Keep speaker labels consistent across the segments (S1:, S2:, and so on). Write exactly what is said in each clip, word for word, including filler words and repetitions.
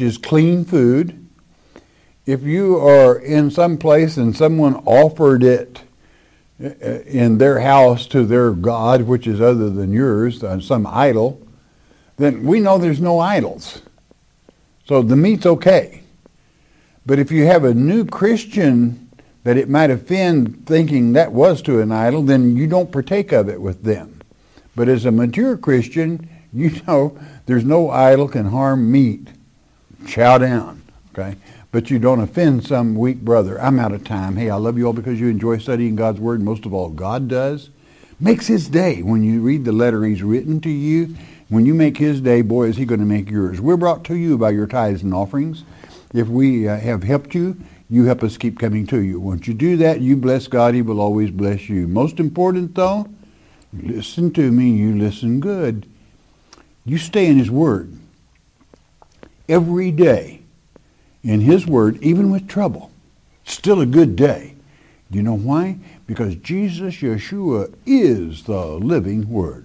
S1: which is clean food. If you are in some place and someone offered it in their house to their God, which is other than yours, some idol, then we know there's no idols. So the meat's okay. But if you have a new Christian that it might offend thinking that was to an idol, then you don't partake of it with them. But as a mature Christian, you know there's no idol can harm meat. Chow down, okay? But you don't offend some weak brother. I'm out of time. Hey, I love you all because you enjoy studying God's Word. Most of all, God does. Makes his day when you read the letter he's written to you. When you make his day, boy, is he going to make yours. We're brought to you by your tithes and offerings. If we uh, have helped you, you help us keep coming to you. Once you do that, you bless God. He will always bless you. Most important, though, listen to me. You listen good. You stay in his Word every day. In his Word, even with trouble, still a good day. Do you know why? Because Jesus, Yeshua, is the living Word.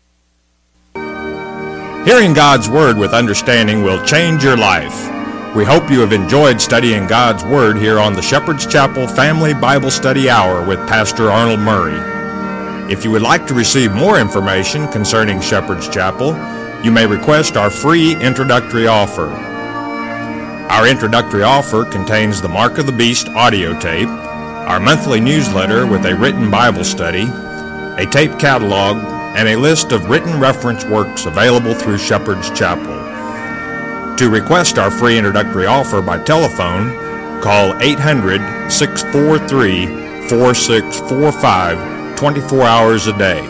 S2: Hearing God's Word with understanding will change your life. We hope you have enjoyed studying God's Word here on the Shepherd's Chapel Family Bible Study Hour with Pastor Arnold Murray. If you would like to receive more information concerning Shepherd's Chapel, you may request our free introductory offer. Our introductory offer contains the Mark of the Beast audio tape, our monthly newsletter with a written Bible study, a tape catalog, and a list of written reference works available through Shepherd's Chapel. To request our free introductory offer by telephone, call eight hundred, six four three, four six four five twenty-four hours a day.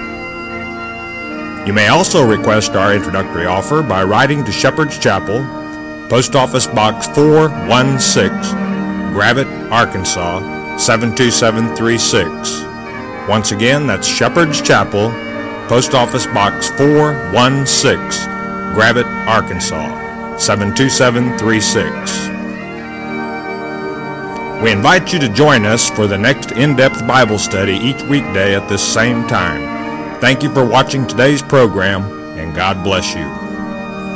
S2: You may also request our introductory offer by writing to Shepherd's Chapel, Post Office Box four one six, Gravette, Arkansas, seven two seven three six. Once again, that's Shepherd's Chapel, Post Office Box four one six, Gravette, Arkansas, seven two seven three six. We invite you to join us for the next in-depth Bible study each weekday at this same time. Thank you for watching today's program, and God bless you.